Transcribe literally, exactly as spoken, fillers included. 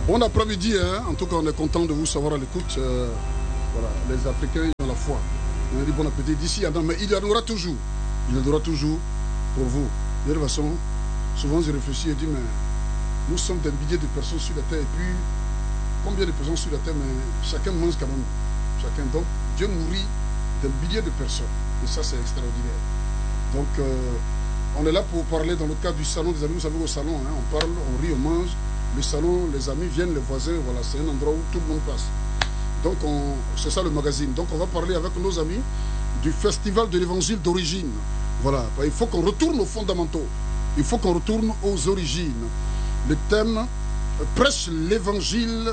Bon après-midi, hein. En tout cas, on est content de vous savoir à l'écoute. Euh, voilà, les Africains, ils ont la foi. On a dit bon appétit d'ici, mais il y en aura toujours. Il y en aura toujours pour vous. De toute façon, souvent je réfléchis et dis, mais nous sommes des milliers de personnes sur la terre. Et puis, combien de personnes sur la terre, mais chacun mange quand même. Chacun. Donc, Dieu nourrit des milliers de personnes. Et ça, c'est extraordinaire. Donc, euh, on est là pour parler dans le cadre du salon des amis. Vous savez, au salon, hein, on parle, on rit, on mange. Le salon, les amis viennent, les voisins, voilà, c'est un endroit où tout le monde passe. Donc, c'est ça le magazine. Donc, on va parler avec nos amis du Festival de l'Évangile d'origine. Voilà, il faut qu'on retourne aux fondamentaux. Il faut qu'on retourne aux origines. Le thème, prêche l'Évangile